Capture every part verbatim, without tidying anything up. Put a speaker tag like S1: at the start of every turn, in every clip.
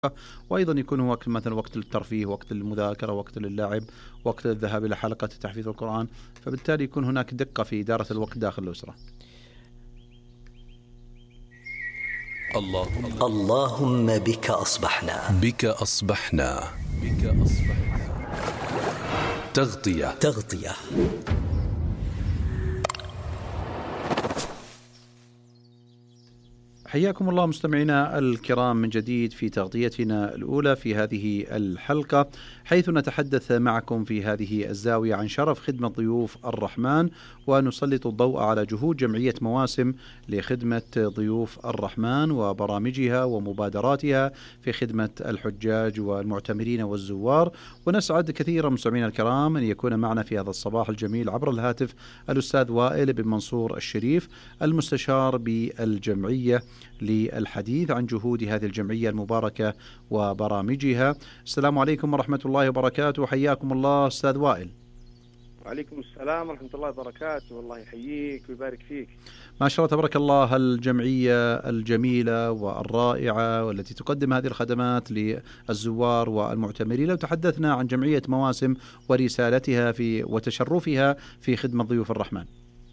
S1: وأيضا يكون وقت مثلا وقت للترفيه، وقت للمذاكرة، وقت للعب، وقت للذهاب إلى حلقة تحفيظ القرآن. فبالتالي يكون هناك دقة في إدارة الوقت داخل الأسرة.
S2: اللهم اللهم بك أصبحنا بك أصبحنا بك أصبحنا تغطية تغطية
S1: حياكم الله مستمعينا الكرام من جديد في تغطيتنا الأولى في هذه الحلقة، حيث نتحدث معكم في هذه الزاوية عن شرف خدمة ضيوف الرحمن، ونسلط الضوء على جهود جمعية مواسم لخدمة ضيوف الرحمن وبرامجها ومبادراتها في خدمة الحجاج والمعتمرين والزوار. ونسعد كثيرا مستمعينا الكرام أن يكون معنا في هذا الصباح الجميل عبر الهاتف الأستاذ وائل بن منصور الشريف، المستشار بالجمعية، للحديث عن جهود هذه الجمعية المباركة وبرامجها. السلام عليكم ورحمة الله وبركاته، حياكم الله أستاذ وائل.
S3: وعليكم السلام ورحمة الله وبركاته، والله يحييك ويبارك فيك.
S1: ما شاء الله تبارك الله، الجمعية الجميلة والرائعة والتي تقدم هذه الخدمات للزوار والمعتمرين. لو تحدثنا عن جمعية مواسم ورسالتها في وتشرفها في خدمة ضيوف الرحمن.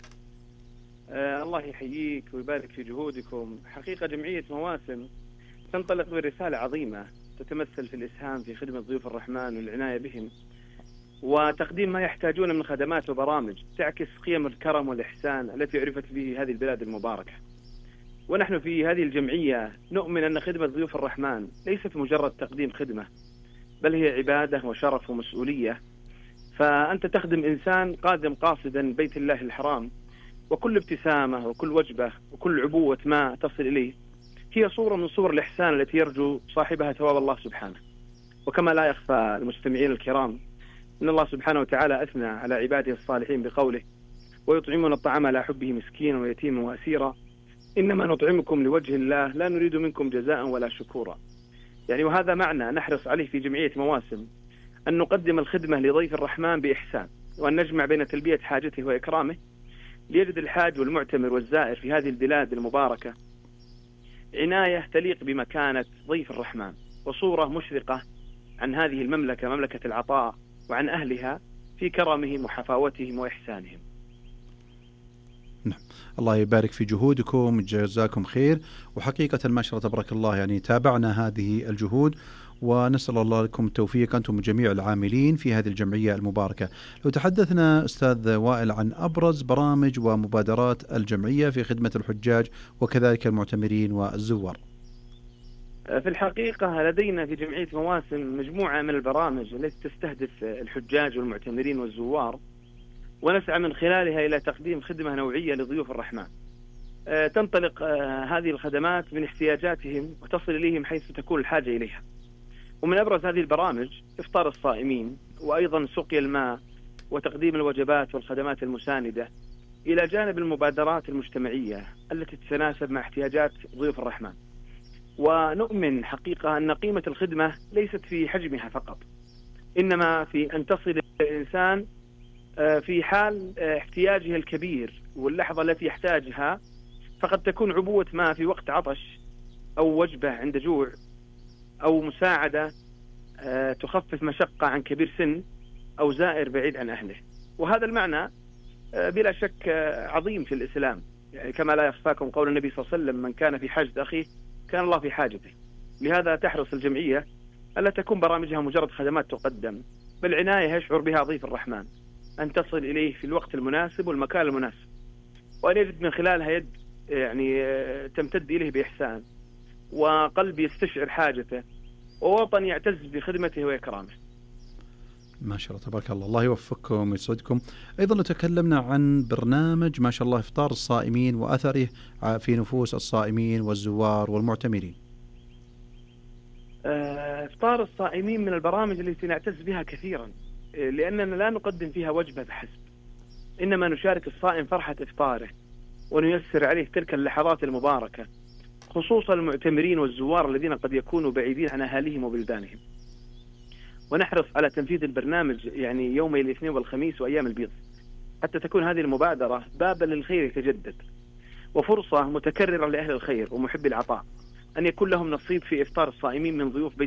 S3: آه الله يحييك ويبارك في جهودكم. حقيقة جمعية مواسم تنطلق برسالة عظيمة تتمثل في الإسهام في خدمة ضيوف الرحمن والعناية بهم، وتقديم ما يحتاجون من خدمات وبرامج تعكس قيم الكرم والإحسان التي عرفت به هذه البلاد المباركة. ونحن في هذه الجمعية نؤمن أن خدمة ضيوف الرحمن ليست مجرد تقديم خدمة، بل هي عبادة وشرف ومسؤولية. فأنت تخدم إنسان قادم قاصدا بيت الله الحرام، وكل ابتسامة وكل وجبة وكل عبوة ما تصل إليه هي صورة من صور الإحسان التي يرجو صاحبها ثواب الله سبحانه. وكما لا يخفى المستمعين الكرام أن الله سبحانه وتعالى أثنى على عباده الصالحين بقوله: ويطعمون الطعام على حبه مسكينا ويتيما وأسيرا إنما نطعمكم لوجه الله لا نريد منكم جزاء ولا شكورا. يعني وهذا معنى نحرص عليه في جمعية مواسم، أن نقدم الخدمة لضيف الرحمن بإحسان، وأن نجمع بين تلبية حاجته وإكرامه ليجد الحاج والمعتمر والزائر في هذه البلاد المباركة عناية تليق بمكانة ضيف الرحمن، وصورة مشرقة عن هذه المملكة، مملكة العطاء، وعن أهلها في كرمهم وحفاوتهم وإحسانهم.
S1: نعم، الله يبارك في جهودكم، جزاكم خير. وحقيقة ما شاء الله تبارك الله، يعني تابعنا هذه الجهود، ونسأل الله لكم التوفيق أنتم جميع العاملين في هذه الجمعية المباركة. لو تحدثنا أستاذ وائل عن أبرز برامج ومبادرات الجمعية في خدمة الحجاج وكذلك المعتمرين والزوار.
S3: في الحقيقة لدينا في جمعية مواسم مجموعة من البرامج التي تستهدف الحجاج والمعتمرين والزوار، ونسعى من خلالها إلى تقديم خدمة نوعية لضيوف الرحمن. تنطلق هذه الخدمات من احتياجاتهم وتصل إليهم حيث تكون الحاجة إليها. ومن أبرز هذه البرامج إفطار الصائمين، وأيضا سقي الماء، وتقديم الوجبات والخدمات المساندة، إلى جانب المبادرات المجتمعية التي تتناسب مع احتياجات ضيوف الرحمن. ونؤمن حقيقة أن قيمة الخدمة ليست في حجمها فقط، إنما في أن تصل الإنسان في حال احتياجه الكبير واللحظة التي يحتاجها. فقد تكون عبوة ماء في وقت عطش، أو وجبة عند جوع، أو مساعدة تخفف مشقة عن كبير سن أو زائر بعيد عن أهله. وهذا المعنى بلا شك عظيم في الإسلام، يعني كما لا يخفاكم قول النبي صلى الله عليه وسلم: من كان في حاجة أخيه كان الله في حاجته. لهذا تحرص الجمعية ألا تكون برامجها مجرد خدمات تقدم، بل عناية يشعر بها ضيف الرحمن، أن تصل إليه في الوقت المناسب والمكان المناسب، وأن يجد من خلالها يد يعني تمتد إليه بإحسان، وقلب يستشعر حاجته، ووطن يعتز بخدمته وإكرامه.
S1: ما شاء الله تبارك الله، الله يوفقكم ويسعدكم. أيضا لو تكلمنا عن برنامج ما شاء الله إفطار الصائمين وأثره في نفوس الصائمين والزوار والمعتمرين.
S3: إفطار الصائمين من البرامج التي نعتز بها كثيرا، لأننا لا نقدم فيها وجبة بحسب، إنما نشارك الصائم فرحة إفطاره، ونيسر عليه تلك اللحظات المباركة، خصوصا المعتمرين والزوار الذين قد يكونوا بعيدين عن أهاليهم وبلدانهم. ونحرص على تنفيذ البرنامج يعني يومي الاثنين والخميس وأيام البيض، حتى تكون هذه المبادرة بابا للخير يتجدد، وفرصة متكررة لأهل الخير ومحبي العطاء، أن يكون لهم نصيب في إفطار الصائمين من ضيوف بيت